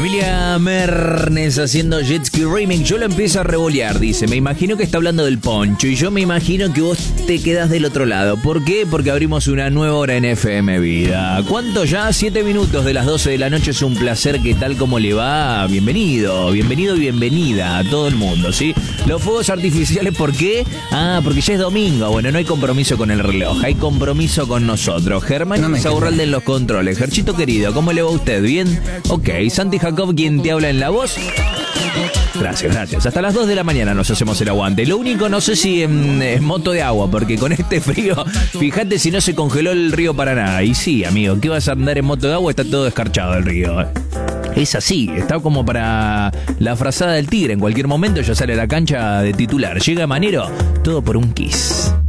Emilia Mernes haciendo Jet Ski Remix. Yo lo empiezo a revolear, dice. Me imagino que está hablando del poncho. Y yo me imagino que vos te quedás del otro lado. ¿Por qué? Porque abrimos una nueva hora en FM Vida. ¿Cuánto ya? 7 minutos de las 12 de la noche. Es un placer. ¿Qué tal? ¿Cómo le va? Bienvenido y bienvenida a todo el mundo, ¿sí? Los fuegos artificiales, ¿por qué? Porque ya es domingo. Bueno, no hay compromiso con el reloj. Hay compromiso con nosotros. Germán Saurralde en los controles. Gerchito querido, ¿cómo le va a usted? ¿Bien? Ok. Santi Jacob, quien te habla en la voz. Gracias. Hasta las 2 de la mañana nos hacemos el aguante. Lo único, no sé si es moto de agua, porque con este frío, fíjate si no se congeló el río Paraná. Y sí, amigo, ¿qué vas a andar en moto de agua? Está todo escarchado el río. Es así, está como para la frazada del Tigre. En cualquier momento ya sale a la cancha de titular. Llega Manero, todo por un kiss.